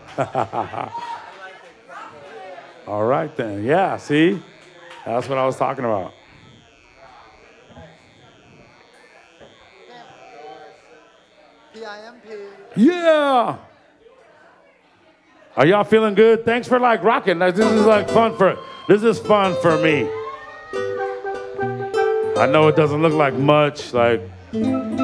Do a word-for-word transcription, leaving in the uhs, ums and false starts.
All right then. Yeah, see? That's what I was talking about. P I M P. Yeah. Are y'all feeling good? Thanks for like rocking. Like, this is like fun for, this is fun for me. I know it doesn't look like much, like